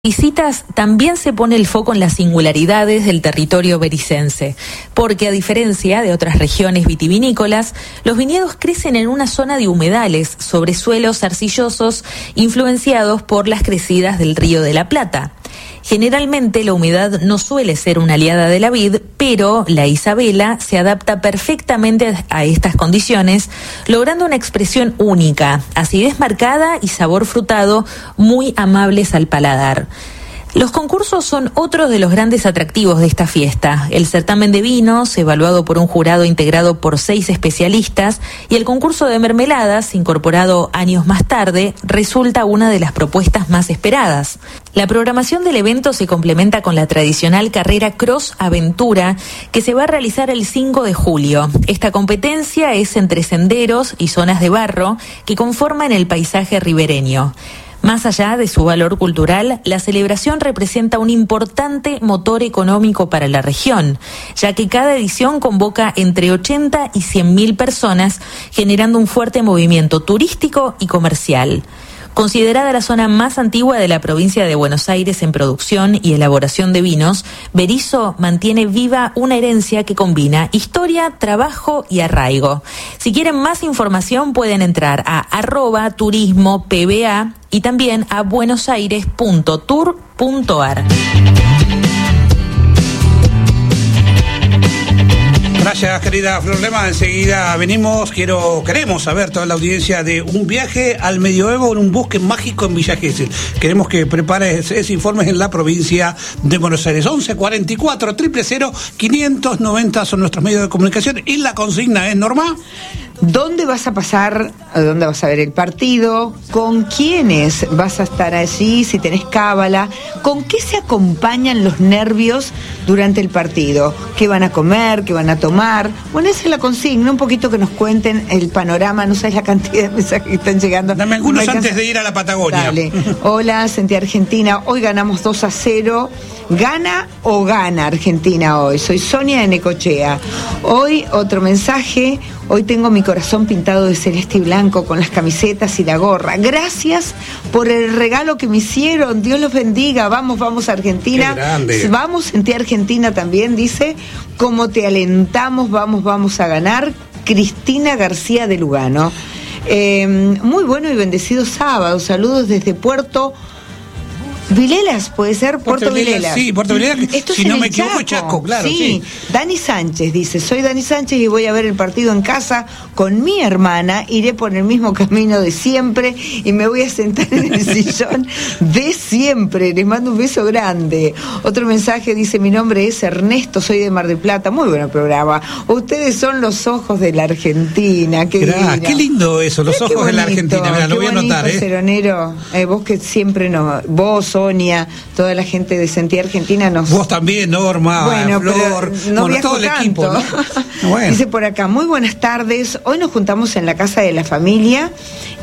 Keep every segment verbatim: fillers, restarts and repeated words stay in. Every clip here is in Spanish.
Visitas también se pone el foco en las singularidades del territorio bericense, porque a diferencia de otras regiones vitivinícolas, los viñedos crecen en una zona de humedales sobre suelos arcillosos influenciados por las crecidas del Río de la Plata. Generalmente la humedad no suele ser una aliada de la vid, pero la Isabela se adapta perfectamente a estas condiciones, logrando una expresión única, acidez marcada y sabor frutado muy amables al paladar. Los concursos son otro de los grandes atractivos de esta fiesta. El certamen de vinos, evaluado por un jurado integrado por seis especialistas, y el concurso de mermeladas, incorporado años más tarde, resulta una de las propuestas más esperadas. La programación del evento se complementa con la tradicional carrera Cross Aventura, que se va a realizar el cinco de julio. Esta competencia es entre senderos y zonas de barro que conforman el paisaje ribereño. Más allá de su valor cultural, la celebración representa un importante motor económico para la región, ya que cada edición convoca entre ochenta y cien mil personas, generando un fuerte movimiento turístico y comercial. Considerada la zona más antigua de la provincia de Buenos Aires en producción y elaboración de vinos, Berisso mantiene viva una herencia que combina historia, trabajo y arraigo. Si quieren más información pueden entrar a arroba turismo pba y también a buenosaires punto tour punto ar. Gracias, querida Flor Lema. Enseguida venimos, quiero, queremos saber toda la audiencia de un viaje al medioevo en un bosque mágico en Villa Gesell. Queremos que prepare ese, ese informe en la provincia de Buenos Aires. once cuarenta y cuatro, cero cero cero, quinientos noventa son nuestros medios de comunicación y la consigna es, Norma. ¿Dónde vas a pasar? ¿Dónde vas a ver el partido? ¿Con quiénes vas a estar allí? Si tenés cábala. ¿Con qué se acompañan los nervios durante el partido? ¿Qué van a comer? ¿Qué van a tomar? Bueno, esa es la consigna. Un poquito que nos cuenten el panorama. No sabes la cantidad de mensajes que están llegando. Dame algunos no antes de ir a la Patagonia. Dale. Hola, Sentí Argentina. Hoy ganamos dos a cero. ¿Gana o gana Argentina hoy? Soy Sonia de Necochea. Hoy otro mensaje. Hoy tengo mi corazón pintado de celeste y blanco con las camisetas y la gorra. Gracias por el regalo que me hicieron. Dios los bendiga. Vamos, vamos Argentina. Qué grande. Vamos, Sentí Argentina también, dice. Como te alentamos, vamos, vamos a ganar. Cristina García de Lugano. Eh, muy bueno y bendecido sábado. Saludos desde Puerto Vilelas, puede ser, Puerto, Puerto Vilelas. Vilelas. Sí, Puerto Vilelas, Esto si no me equivoco, Chaco, claro. Sí. sí, Dani Sánchez dice, soy Dani Sánchez y voy a ver el partido en casa con mi hermana, iré por el mismo camino de siempre y me voy a sentar en el sillón de siempre. Les mando un beso grande. Otro mensaje dice, mi nombre es Ernesto, soy de Mar del Plata. Muy buen programa. Ustedes son los ojos de la Argentina. Qué, Gra- qué lindo eso, los ojos de la Argentina. Mira, lo voy a anotar, ¿eh? Ceronero, eh, vos que siempre nos... Vos, Sonia, toda la gente de Sentí Argentina nos... Vos también, Norma, bueno, Flor, no bueno, todo el tanto. equipo, ¿no? Bueno. Dice por acá, muy buenas tardes, hoy nos juntamos en la casa de la familia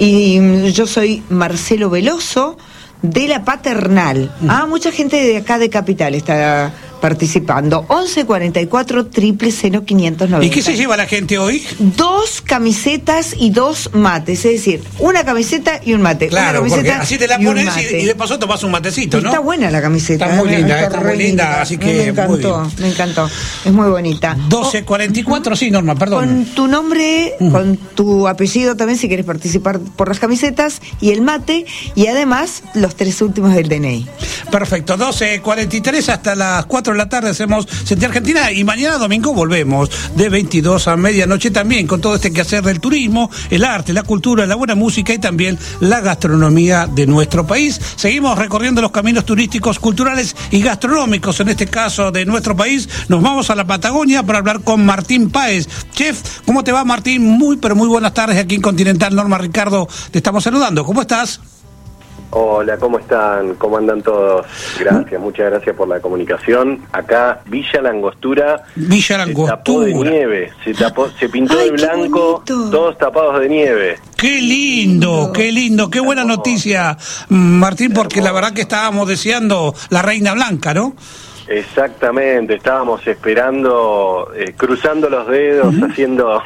y yo soy Marcelo Veloso de la Paternal. Mm. Ah, mucha gente de acá de Capital está participando. once cuarenta y cuatro, cero cero cero, quinientos noventa. ¿Y qué se lleva la gente hoy? Dos camisetas y dos mates, es decir, una camiseta y un mate. Claro, una porque así te la pones y, y de paso tomás un matecito, ¿no? Está buena la camiseta. Está muy ¿eh? linda, está, está muy linda, linda, así que me encantó, muy bien. me encantó. Es muy bonita. doce cuarenta y cuatro, sí, Norma, perdón. Con tu nombre, mm. con tu apellido también, si quieres participar por las camisetas y el mate, y además los tres últimos del D N I. Perfecto, doce cuarenta y tres hasta las cuatro de la tarde hacemos Sentí Argentina y mañana domingo volvemos de veintidós a medianoche también con todo este quehacer del turismo, el arte, la cultura, la buena música y también la gastronomía de nuestro país. Seguimos recorriendo los caminos turísticos, culturales y gastronómicos, en este caso de nuestro país. Nos vamos a la Patagonia para hablar con Martín Páez. Chef, ¿cómo te va, Martín? Muy, pero muy buenas tardes aquí en Continental. Norma, Ricardo, te estamos saludando. ¿Cómo estás? Hola, ¿cómo están? ¿Cómo andan todos? Gracias, muchas gracias por la comunicación. Acá, Villa La Angostura, Villa La Angostura. Se tapó de nieve, se, tapó, se pintó Ay, de blanco, todos tapados de nieve. ¡Qué lindo, qué lindo, qué buena noticia, Martín, porque la verdad que estábamos deseando la Reina Blanca, ¿no? Exactamente, estábamos esperando, eh, cruzando los dedos, uh-huh. haciendo,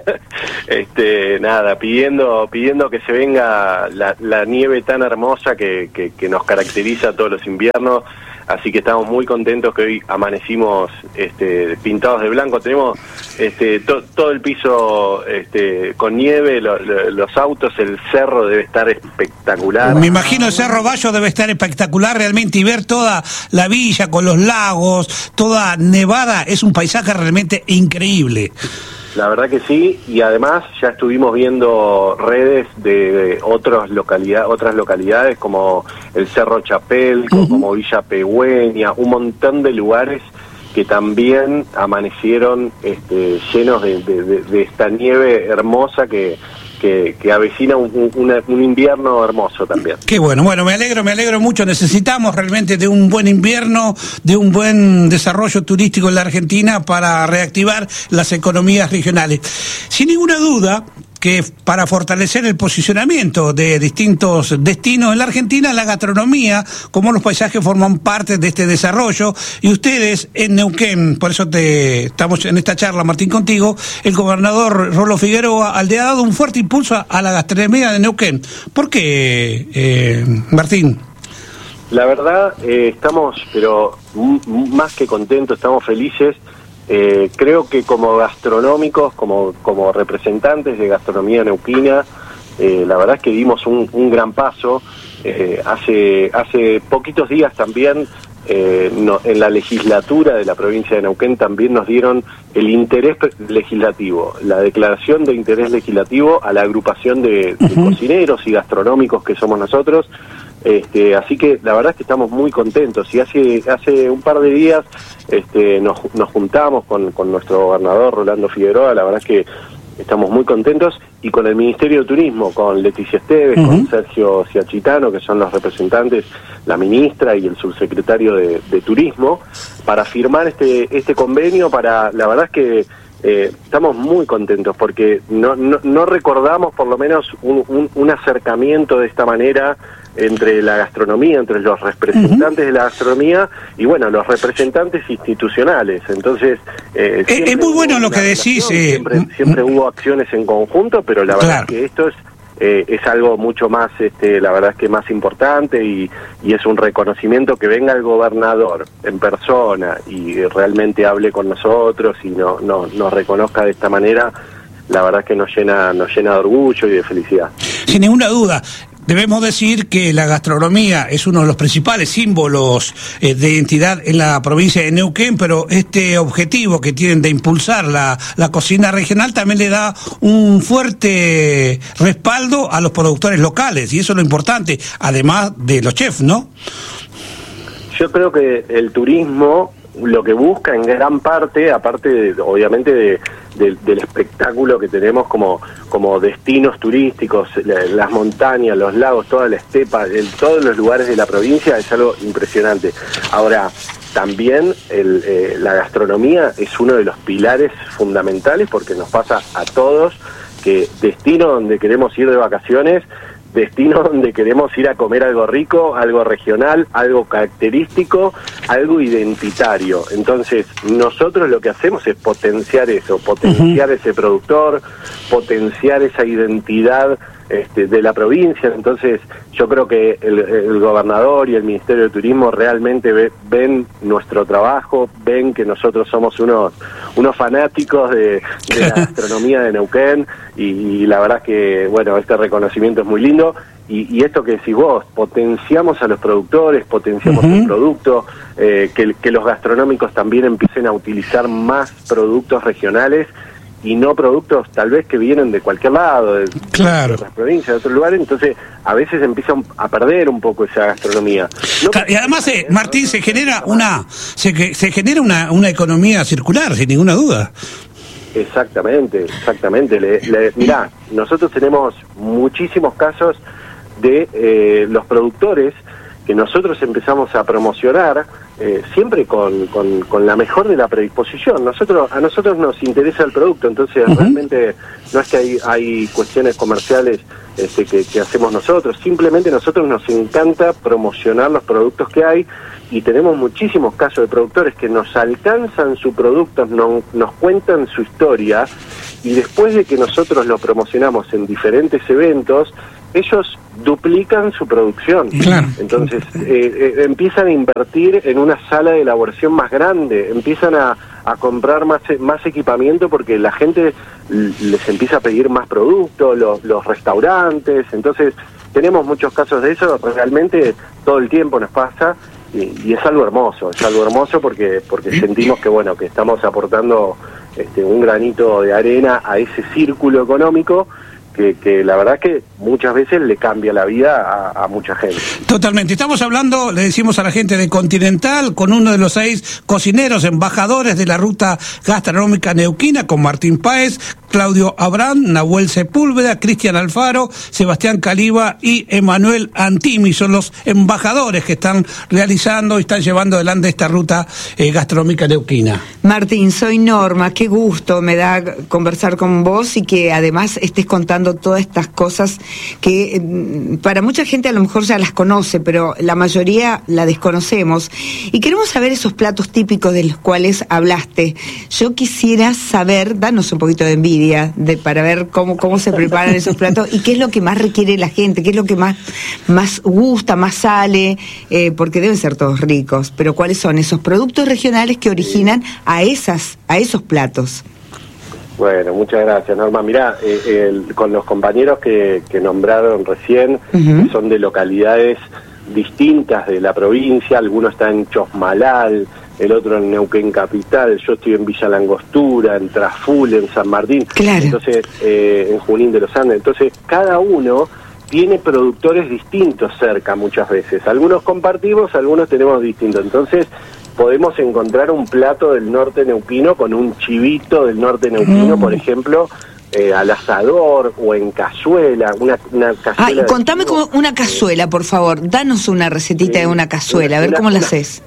este, nada, pidiendo, pidiendo que se venga la, la nieve tan hermosa que, que, que nos caracteriza todos los inviernos. Así que estamos muy contentos que hoy amanecimos este, pintados de blanco. Tenemos este, to, todo el piso este, con nieve, lo, lo, los autos, el cerro debe estar espectacular. Me imagino el Cerro Bayo debe estar espectacular realmente, y ver toda la villa con los lagos, toda nevada, es un paisaje realmente increíble. La verdad que sí, y además ya estuvimos viendo redes de, de otras localidades, otras localidades como el Cerro Chapelco, uh-huh. como Villa Pegüeña, un montón de lugares que también amanecieron este, llenos de, de, de, de esta nieve hermosa que Que, que avecina un, un, un invierno hermoso también. Qué bueno, bueno, me alegro, me alegro mucho. Necesitamos realmente de un buen invierno, de un buen desarrollo turístico en la Argentina para reactivar las economías regionales. Sin ninguna duda que para fortalecer el posicionamiento de distintos destinos en la Argentina, la gastronomía, como los paisajes, forman parte de este desarrollo, y ustedes en Neuquén, por eso te estamos en esta charla, Martín, contigo, el gobernador Rolo Figueroa le ha dado un fuerte impulso a la gastronomía de Neuquén. ¿Por qué, eh, Martín? La verdad, eh, estamos, pero m- más que contentos, estamos felices. Eh, creo que como gastronómicos, como, como representantes de gastronomía neuquina, eh, la verdad es que dimos un, un gran paso. Eh, hace, hace poquitos días también, eh, no, en la legislatura de la provincia de Neuquén también nos dieron el interés legislativo, la declaración de interés legislativo a la agrupación de, de uh-huh. cocineros y gastronómicos que somos nosotros. Este, así que la verdad es que estamos muy contentos, y hace hace un par de días este, nos, nos juntamos con, con nuestro gobernador Rolando Figueroa. La verdad es que estamos muy contentos, y con el Ministerio de Turismo, con Leticia Esteves, uh-huh. con Sergio Ciachitano, que son los representantes, la ministra y el subsecretario de, de Turismo, para firmar este este convenio. Para la verdad es que eh, estamos muy contentos, porque no, no, no recordamos por lo menos un, un, un acercamiento de esta manera entre la gastronomía, entre los representantes uh-huh. de la gastronomía y, bueno, los representantes institucionales. Entonces, eh, es, es muy bueno lo que decís. Eh, siempre siempre hubo acciones en conjunto, pero la verdad claro. es que esto es eh, es algo mucho más, este, la verdad es que más importante, y, y es un reconocimiento que venga el gobernador en persona y realmente hable con nosotros y no, no, nos reconozca de esta manera. La verdad es que nos llena, nos llena de orgullo y de felicidad. Sin ninguna duda. Debemos decir que la gastronomía es uno de los principales símbolos eh, de identidad en la provincia de Neuquén, pero este objetivo que tienen de impulsar la, la cocina regional también le da un fuerte respaldo a los productores locales, y eso es lo importante, además de los chefs, ¿no? Yo creo que el turismo lo que busca en gran parte, aparte de, obviamente de, de, del espectáculo que tenemos como, como destinos turísticos, la, las montañas, los lagos, toda la estepa, el, todos los lugares de la provincia, es algo impresionante. Ahora, también el, eh, la gastronomía es uno de los pilares fundamentales, porque nos pasa a todos que destino donde queremos ir de vacaciones, destino donde queremos ir a comer algo rico, algo regional, algo característico, algo identitario. Entonces, nosotros lo que hacemos es potenciar eso, potenciar uh-huh. ese productor, potenciar esa identidad este, de la provincia. Entonces, yo creo que el, el gobernador y el Ministerio de Turismo realmente ve, ven nuestro trabajo, ven que nosotros somos unos unos fanáticos de, de la gastronomía de Neuquén, y, y la verdad es que, bueno, este reconocimiento es muy lindo. Y, y esto que decís vos, potenciamos a los productores, potenciamos uh-huh. el producto, eh, que, que los gastronómicos también empiecen a utilizar más productos regionales y no productos tal vez que vienen de cualquier lado, de, claro. de otras provincias, de otros lugares. Entonces a veces empiezan a perder un poco esa gastronomía. No, claro, y además, eh, Martín, se genera una se, se genera una, una economía circular, sin ninguna duda. Exactamente, exactamente. Le, le, mirá, nosotros tenemos muchísimos casos de eh, los productores que nosotros empezamos a promocionar, eh, siempre con, con, con la mejor de la predisposición. Nosotros a nosotros nos interesa el producto, entonces uh-huh. realmente no es que hay, hay cuestiones comerciales este, que, que hacemos nosotros, simplemente nosotros nos encanta promocionar los productos que hay, y tenemos muchísimos casos de productores que nos alcanzan su producto, no, nos cuentan su historia, y después de que nosotros lo promocionamos en diferentes eventos, ellos duplican su producción. Claro. Entonces eh, eh, empiezan a invertir en una sala de elaboración más grande, empiezan a, a comprar más, más equipamiento porque la gente les empieza a pedir más productos, los, los restaurantes. Entonces tenemos muchos casos de eso, realmente todo el tiempo nos pasa, y, y es algo hermoso, es algo hermoso porque porque sentimos que bueno que estamos aportando este, un granito de arena a ese círculo económico que, que la verdad que muchas veces le cambia la vida a, a mucha gente. Totalmente. Estamos hablando, le decimos a la gente de Continental, con uno de los seis cocineros embajadores de la ruta gastronómica neuquina, con Martín Páez, Claudio Abrán, Nahuel Sepúlveda, Cristian Alfaro, Sebastián Caliba y Emanuel Antimi. Son los embajadores que están realizando y están llevando adelante esta ruta eh, gastronómica neuquina. Martín, soy Norma, qué gusto me da conversar con vos y que además estés contando todas estas cosas que eh, para mucha gente a lo mejor ya las conoce, pero la mayoría la desconocemos. Y queremos saber esos platos típicos de los cuales hablaste. Yo quisiera saber, danos un poquito de envidia, De, para ver cómo cómo se preparan esos platos y qué es lo que más requiere la gente, qué es lo que más más gusta, más sale, eh, porque deben ser todos ricos, pero cuáles son esos productos regionales que originan a esas a esos platos. Bueno, muchas gracias, Norma. Mirá, eh, el, con los compañeros que, que nombraron recién, uh-huh. que son de localidades distintas de la provincia, algunos están en Chosmalal, el otro en Neuquén Capital, yo estoy en Villa Langostura, en Traful, en San Martín, claro. entonces eh, en Junín de los Andes. Entonces cada uno tiene productores distintos cerca muchas veces. Algunos compartimos, algunos tenemos distintos. Entonces podemos encontrar un plato del norte neuquino con un chivito del norte neuquino, mm. por ejemplo, eh, al asador o en cazuela, una, una cazuela. Ah, contame como una cazuela, por favor. Danos una recetita sí, de una cazuela, a ver una, cómo la una, haces.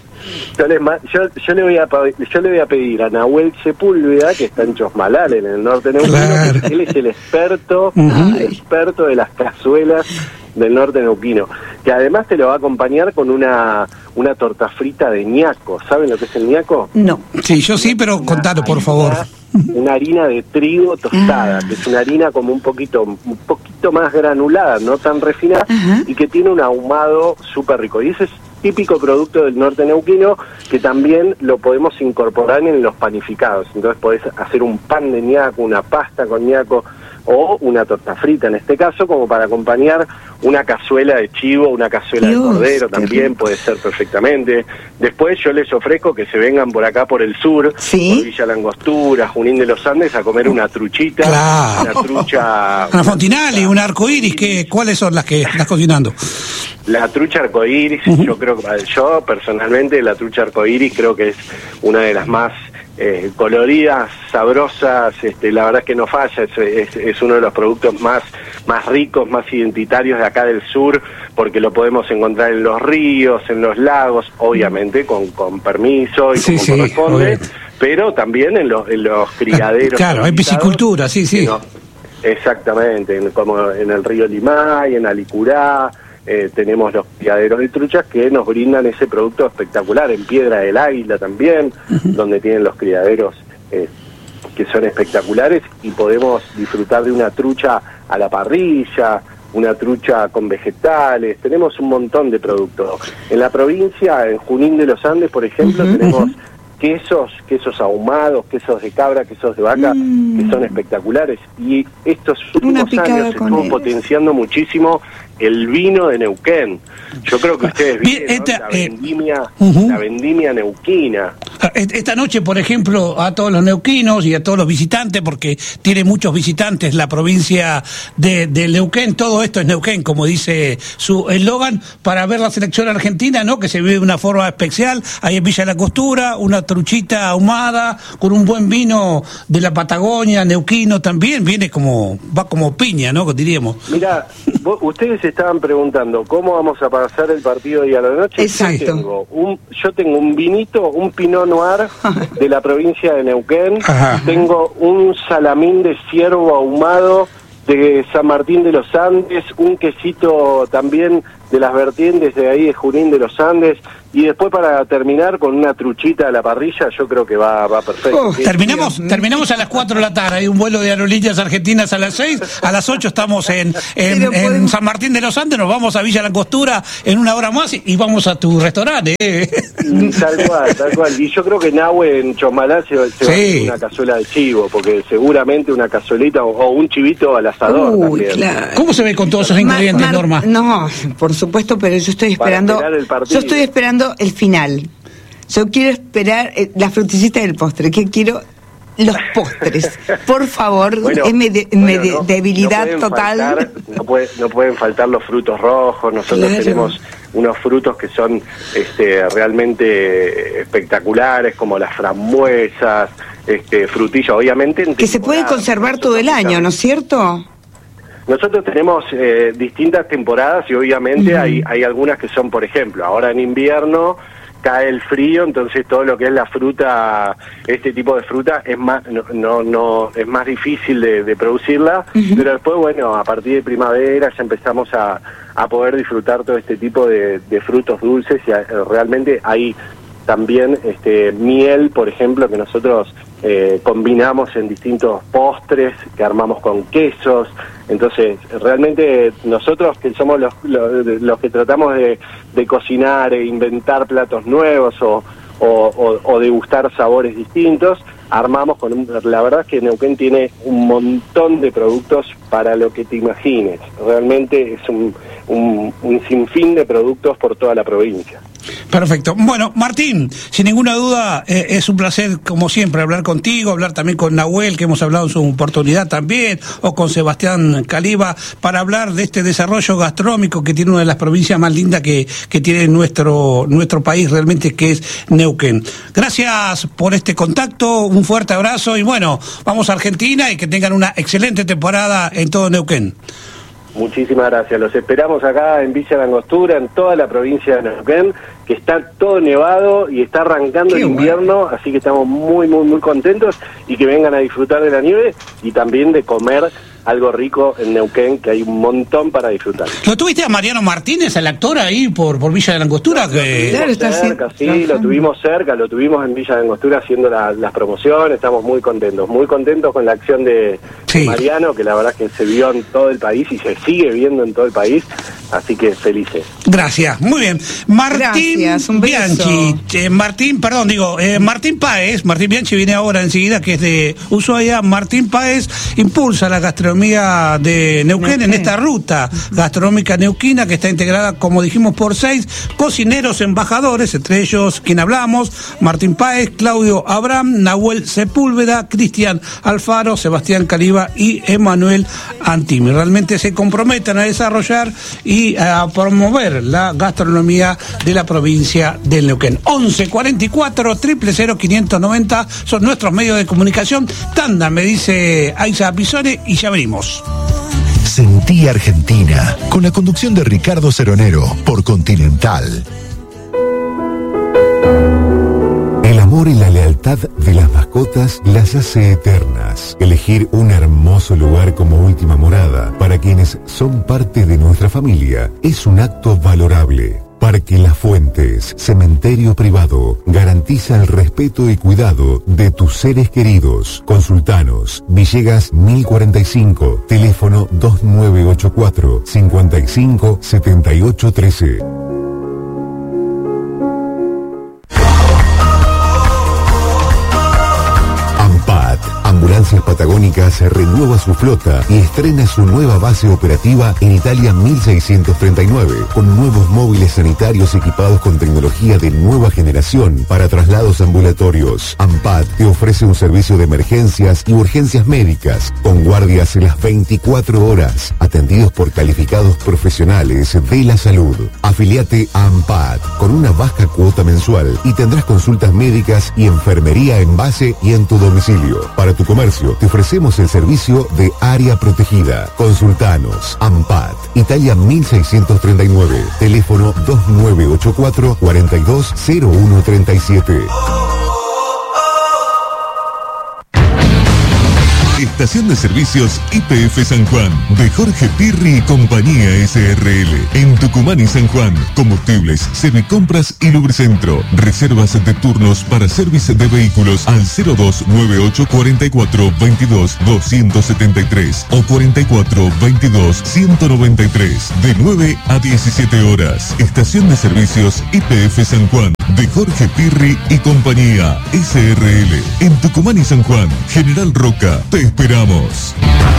Yo le, yo, yo, le voy a, yo le voy a pedir a Nahuel Sepúlveda, que está en Chosmalal, en el norte neuquino, claro. que él es el experto, uh-huh. el experto de las cazuelas del norte neuquino, que además te lo va a acompañar con una una torta frita de ñaco. ¿Saben lo que es el ñaco? No. Sí, yo sí, pero contalo, por favor. Una harina de trigo tostada, que es una harina como un poquito un poquito más granulada, no tan refinada, uh-huh. y que tiene un ahumado súper rico. Y ese es típico producto del norte neuquino, que también lo podemos incorporar en los panificados. Entonces podés hacer un pan de ñaco, una pasta con ñaco, o una torta frita en este caso, como para acompañar una cazuela de chivo, una cazuela Dios, de cordero también puede ser perfectamente. Después yo les ofrezco que se vengan por acá por el sur, ¿sí? por Villa Langostura, Junín de los Andes, a comer una truchita, claro. una trucha... Una fontinali, un arcoíris, ¿qué, ¿cuáles son las que estás cocinando? La trucha arcoíris, uh-huh. yo creo que yo personalmente la trucha arcoíris creo que es una de las más Eh, coloridas, sabrosas, este, la verdad es que no falla, es, es, es uno de los productos más, más ricos, más identitarios de acá del sur, porque lo podemos encontrar en los ríos, en los lagos, obviamente con, con permiso y sí, como sí, corresponde, obviamente. Pero también en los, en los criaderos. Claro, hay piscicultura, sí, sí. No, exactamente, en, como en el río Limay, en Alicurá. Eh, tenemos los criaderos de truchas que nos brindan ese producto espectacular, en Piedra del Águila también, uh-huh. donde tienen los criaderos eh, que son espectaculares, y podemos disfrutar de una trucha a la parrilla, una trucha con vegetales, tenemos un montón de productos. En la provincia, en Junín de los Andes, por ejemplo, uh-huh, tenemos uh-huh. quesos, quesos ahumados, quesos de cabra, quesos de vaca, mm. que son espectaculares, y estos últimos años se estuvo ellos. potenciando muchísimo el vino de Neuquén. Yo creo que ustedes Bien, vieron esta, la vendimia, eh, uh-huh. la vendimia neuquina. Esta noche, por ejemplo, a todos los neuquinos y a todos los visitantes, porque tiene muchos visitantes la provincia de, de Neuquén, todo esto es Neuquén, como dice su eslogan, para ver la selección argentina, ¿no? Que se vive de una forma especial, ahí en Villa La Costura, una truchita ahumada, con un buen vino de la Patagonia, neuquino también, viene como, va como piña, ¿no? Diríamos. Mira, ustedes estaban preguntando cómo vamos a pasar el partido hoy a la noche. Exacto. Yo tengo un, yo tengo un vinito, un Pinot Noir de la provincia de Neuquén. Ajá. Tengo un salamín de ciervo ahumado de San Martín de los Andes, un quesito también de las vertientes de ahí de Junín de los Andes. Y después para terminar con una truchita a la parrilla, yo creo que va, va perfecto. Oh, terminamos terminamos a las cuatro de la tarde, hay un vuelo de Aerolíneas Argentinas a las seis, a las ocho estamos en, en, en San Martín de los Andes, nos vamos a Villa Langostura en una hora más y, y vamos a tu restaurante. ¿eh? Tal cual, tal cual. Y yo creo que Nahue en Chosmalal se, se sí. va a hacer una cazuela de chivo, porque seguramente una cazuelita o, o un chivito al asador. Uy, también. Claro. ¿Cómo se ve con todos esos ingredientes, Mar, Mar, Norma? No, por supuesto, pero yo estoy esperando. Yo estoy esperando el final. Yo quiero esperar eh, la fruticita del postre. ¿Qué quiero? Los postres. Por favor, bueno, es mi, de, bueno, mi de, no, debilidad no total. Faltar, no, puede, no pueden faltar los frutos rojos. Nosotros claro. tenemos unos frutos que son este, realmente espectaculares, como las frambuesas, este, frutillas, obviamente. Que se puede conservar todo el año, ¿no es cierto? Nosotros tenemos eh, distintas temporadas y obviamente uh-huh. hay, hay algunas que son, por ejemplo, ahora en invierno cae el frío, entonces todo lo que es la fruta, este tipo de fruta es más no no, no es más difícil de, de producirla, uh-huh. pero después, bueno, a partir de primavera ya empezamos a, a poder disfrutar todo este tipo de, de frutos dulces y a, realmente hay también este miel, por ejemplo, que nosotros eh, combinamos en distintos postres que armamos con quesos. Entonces, realmente nosotros que somos los, los, los que tratamos de, de cocinar e inventar platos nuevos o, o, o, o degustar sabores distintos, armamos con un, la verdad es que Neuquén tiene un montón de productos para lo que te imagines. Realmente es un, un, un sinfín de productos por toda la provincia. Perfecto. Bueno, Martín, sin ninguna duda eh, es un placer, como siempre, hablar contigo, hablar también con Nahuel, que hemos hablado en su oportunidad también, o con Sebastián Caliba, para hablar de este desarrollo gastronómico que tiene una de las provincias más lindas que, que tiene nuestro, nuestro país, realmente, que es Neuquén. Gracias por este contacto, un fuerte abrazo y bueno, vamos a Argentina y que tengan una excelente temporada en todo Neuquén. Muchísimas gracias. Los esperamos acá en Villa Langostura, en toda la provincia de Neuquén, que está todo nevado y está arrancando Qué el invierno, bueno. Así que estamos muy, muy, muy contentos y que vengan a disfrutar de la nieve y también de comer algo rico en Neuquén, que hay un montón para disfrutar. ¿Lo tuviste a Mariano Martínez, el actor, ahí por, por Villa de Langostura? No, que... Lo tuvimos cerca, sí, sí lo tuvimos cerca, lo tuvimos en Villa de Langostura haciendo la, las promociones, estamos muy contentos, muy contentos con la acción de, sí. de Mariano, que la verdad es que se vio en todo el país y se sigue viendo en todo el país, así que felices. Gracias, muy bien. Martín Gracias, un Bianchi, eh, Martín, perdón, digo, eh, Martín Páez, Martín Bianchi viene ahora enseguida, que es de Ushuaia. Martín Páez impulsa la gastronomía de Neuquén, Neuquén en esta ruta gastronómica neuquina que está integrada, como dijimos, por seis cocineros embajadores, entre ellos quien hablamos, Martín Páez, Claudio Abraham, Nahuel Sepúlveda, Cristian Alfaro, Sebastián Caliba y Emanuel Antimi. Realmente se comprometen a desarrollar y a promover la gastronomía de la provincia del Neuquén. once cuarenta y cuatro, cero cero cero, quinientos noventa son nuestros medios de comunicación. Tanda, me dice Aiza Pisone, y ya venimos. Sentí Argentina, con la conducción de Ricardo Ceronero por Continental. El amor y la lealtad de las mascotas las hace eternas. Elegir un hermoso lugar como última morada para quienes son parte de nuestra familia es un acto valorable. Parque Las Fuentes, cementerio privado, garantiza el respeto y cuidado de tus seres queridos. Consultanos, Villegas mil cuarenta y cinco, teléfono dos nueve ocho cuatro, cinco cinco, siete ocho uno tres. Ambulancias Patagónicas renueva su flota y estrena su nueva base operativa en Italia mil seiscientos treinta y nueve, con nuevos móviles sanitarios equipados con tecnología de nueva generación para traslados ambulatorios. AMPAT te ofrece un servicio de emergencias y urgencias médicas, con guardias en las veinticuatro horas, atendidos por calificados profesionales de la salud. Afiliate a AMPAT con una baja cuota mensual y tendrás consultas médicas y enfermería en base y en tu domicilio. Para tu comercio, te ofrecemos el servicio de área protegida. Consultanos. AMPAT, Italia mil seiscientos treinta y nueve. Teléfono dos nueve ocho cuatro, cuatro dos cero uno tres siete. Estación de Servicios Y P F San Juan, de Jorge Pirri y Compañía S R L. En Tucumán y San Juan, combustibles, semicompras y lubricentro. Reservas de turnos para servicio de vehículos al cero dos nueve ocho cuatro cuatro veintidós doscientos setenta y tres o cuarenta y cuatro veintidós ciento noventa y tres, de nueve a diecisiete horas. Estación de Servicios Y P F San Juan, de Jorge Pirri y Compañía S R L. En Tucumán y San Juan, General Roca, te esperamos.